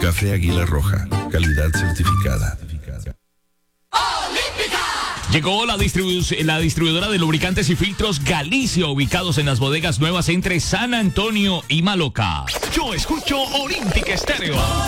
Café Águila Roja, calidad certificada. Llegó la distribuidora de lubricantes y filtros Galicia, ubicados en las bodegas nuevas entre San Antonio y Maloca. Yo escucho Olímpica Estéreo.